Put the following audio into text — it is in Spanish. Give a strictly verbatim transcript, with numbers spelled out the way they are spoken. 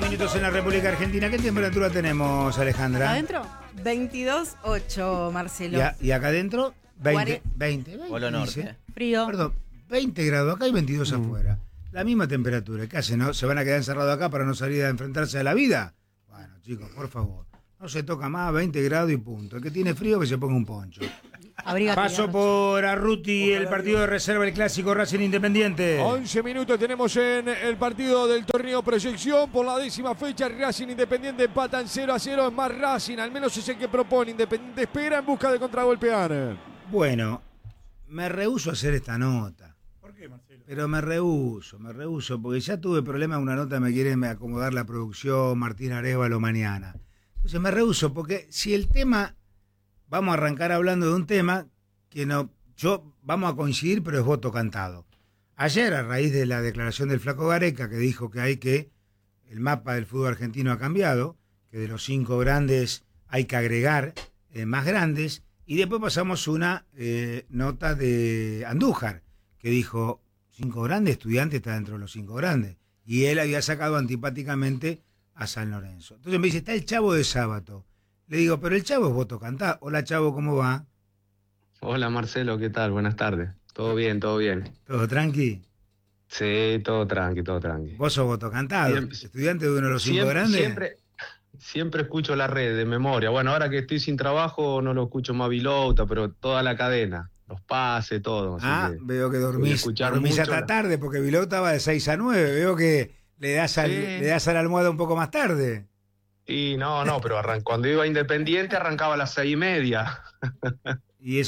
minutos en la República Argentina. ¿Qué temperatura tenemos, Alejandra? ¿Acá adentro? veintidós punto ocho, Marcelo. ¿Y, a- y acá adentro? veinte. Cuare- veinte, veinte, Polo dice. Norte. Frío. Perdón, veinte grados acá y veintidós Mm. afuera. La misma temperatura. ¿Qué hacen? ¿No? ¿Se van a quedar encerrados acá para no salir a enfrentarse a la vida? Bueno, chicos, por favor. No se toca más, veinte grados y punto. El que tiene frío que se ponga un poncho. Abrígate, Paso ya. por Arruti, el partido de reserva, el clásico Racing Independiente. once minutos tenemos en el partido del torneo Proyección por la décima fecha. Racing Independiente empatan cero a cero. Es más Racing, al menos es el que propone. Independiente espera en busca de contragolpear. Bueno, me rehúso a hacer esta nota. ¿Por qué, Marcelo? Pero me rehúso, me rehúso, porque ya tuve problemas en una nota, me quiere acomodar la producción, Martín Arévalo mañana. Entonces me rehúso, porque si el tema, vamos a arrancar hablando de un tema que no, yo, vamos a coincidir, pero es voto cantado. Ayer, a raíz de la declaración del Flaco Gareca, que dijo que hay que, el mapa del fútbol argentino ha cambiado, que de los cinco grandes hay que agregar eh, más grandes, y después pasamos una eh, nota de Andújar, que dijo, cinco grandes, Estudiantes está dentro de los cinco grandes. Y él había sacado antipáticamente a San Lorenzo. Entonces me dice, está el Chavo de Sábato. Le digo, pero el Chavo es voto cantado. Hola, Chavo, ¿cómo va? Hola Marcelo, ¿qué tal? Buenas tardes. Todo bien, todo bien. ¿Todo tranqui? Sí, todo tranqui, todo tranqui. Vos sos voto cantado. Siempre- Estudiante de uno de los cinco Siempre, grandes. siempre, siempre escucho la red de memoria. Bueno, ahora que estoy sin trabajo no lo escucho más Vilota, pero toda la cadena, los pases, todo. así Ah, que veo que voy a dormís, escuchar dormís mucho hasta la- tarde, porque Vilota va de seis a nueve. Veo que le das, al, Sí. le das a la almohada un poco más tarde. Y no, no, pero arran- cuando iba a Independiente arrancaba a las seis y media.